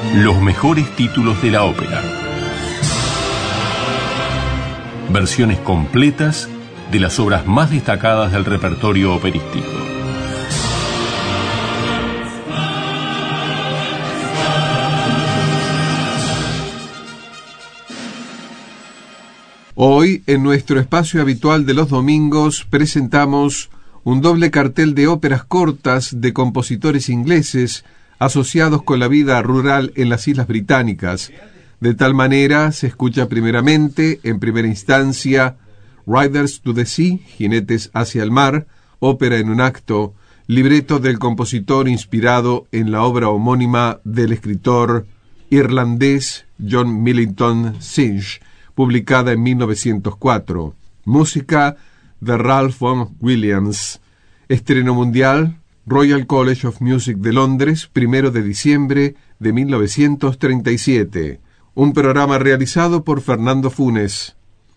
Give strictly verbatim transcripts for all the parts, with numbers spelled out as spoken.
Los mejores títulos de la ópera. Versiones completas de las obras más destacadas del repertorio operístico. Hoy, en nuestro espacio habitual de los domingos, presentamos un doble cartel de óperas cortas de compositores ingleses asociados con la vida rural en las Islas Británicas. De tal manera, se escucha primeramente, en primera instancia, Riders to the Sea, Jinetes hacia el mar, ópera en un acto, libreto del compositor inspirado en la obra homónima del escritor irlandés John Millington Synge, publicada en mil novecientos cuatro. Música de Ralph Vaughan Williams. Estreno mundial, Royal College of Music de Londres, primero de diciembre de mil novecientos treinta y siete. Un programa realizado por Fernando Funes.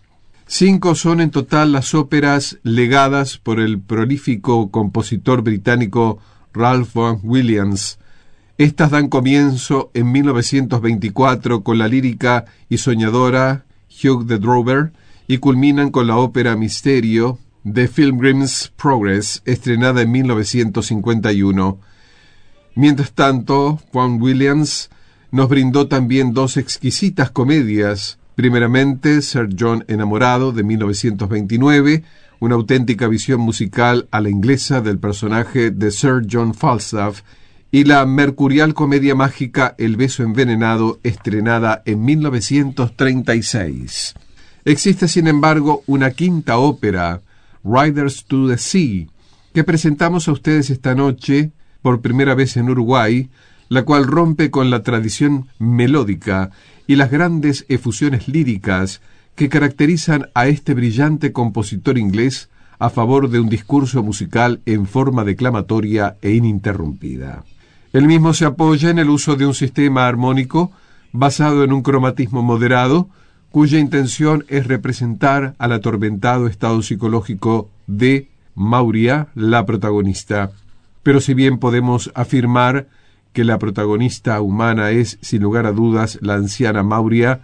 Cinco son en total las óperas legadas por el prolífico compositor británico Ralph Vaughan Williams. Estas dan comienzo en mil novecientos veinticuatro con la lírica y soñadora Hugh the Drover y culminan con la ópera Misterio The Pilgrim's Progress, estrenada en mil novecientos cincuenta y uno. Mientras tanto, Vaughan Williams nos brindó también dos exquisitas comedias. Primeramente, Sir John Enamorado, de mil novecientos veintinueve, una auténtica visión musical a la inglesa del personaje de Sir John Falstaff, y la mercurial comedia mágica El beso envenenado, estrenada en mil novecientos treinta y seis. Existe, sin embargo, una quinta ópera, Riders to the Sea, que presentamos a ustedes esta noche, por primera vez en Uruguay, la cual rompe con la tradición melódica y las grandes efusiones líricas que caracterizan a este brillante compositor inglés a favor de un discurso musical en forma declamatoria e ininterrumpida. El mismo se apoya en el uso de un sistema armónico basado en un cromatismo moderado, cuya intención es representar al atormentado estado psicológico de Maurice, la protagonista. Pero si bien podemos afirmar que la protagonista humana es, sin lugar a dudas, la anciana Maurice,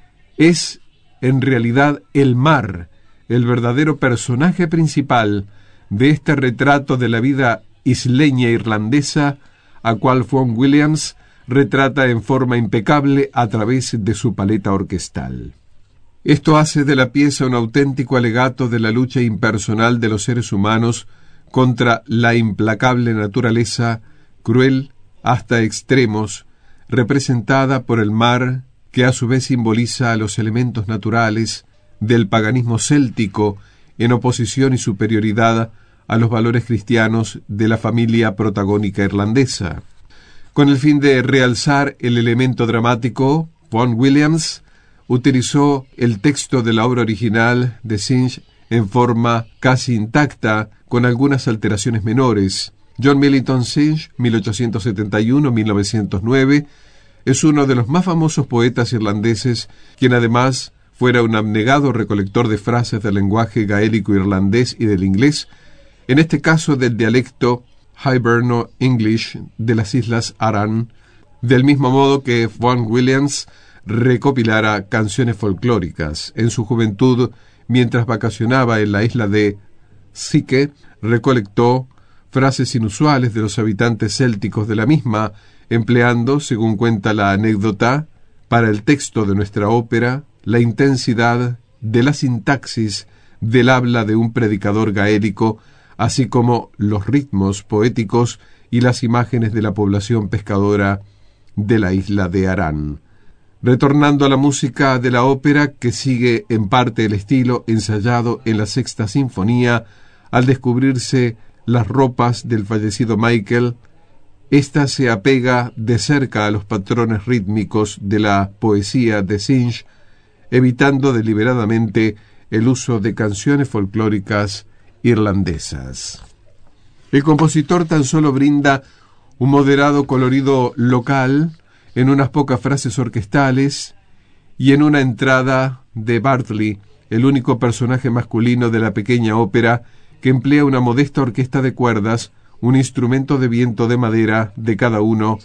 es en realidad el mar, el verdadero personaje principal de este retrato de la vida isleña irlandesa, a cual Vaughan Williams retrata en forma impecable a través de su paleta orquestal. Esto hace de la pieza un auténtico alegato de la lucha impersonal de los seres humanos contra la implacable naturaleza, cruel hasta extremos, representada por el mar, que a su vez simboliza a los elementos naturales del paganismo céltico en oposición y superioridad a los valores cristianos de la familia protagónica irlandesa. Con el fin de realzar el elemento dramático, Vaughan Williams utilizó el texto de la obra original de Synge en forma casi intacta, con algunas alteraciones menores. John Millington Synge, mil ochocientos setenta y uno a mil novecientos nueve, es uno de los más famosos poetas irlandeses, quien además fuera un abnegado recolector de frases del lenguaje gaélico irlandés y del inglés, en este caso del dialecto Hiberno English de las Islas Aran, del mismo modo que Vaughan Williams recopilara canciones folclóricas. En su juventud, mientras vacacionaba en la isla de Psyche, recolectó frases inusuales de los habitantes célticos de la misma, empleando, según cuenta la anécdota, para el texto de nuestra ópera, la intensidad de la sintaxis del habla de un predicador gaélico, así como los ritmos poéticos y las imágenes de la población pescadora de la isla de Arán. Retornando a la música de la ópera, que sigue en parte el estilo ensayado en la Sexta Sinfonía, al descubrirse las ropas del fallecido Michael, ésta se apega de cerca a los patrones rítmicos de la poesía de Synge, evitando deliberadamente el uso de canciones folclóricas irlandesas. El compositor tan solo brinda un moderado colorido local en unas pocas frases orquestales y en una entrada de Bartley, el único personaje masculino de la pequeña ópera, que emplea una modesta orquesta de cuerdas, un instrumento de viento de madera de cada uno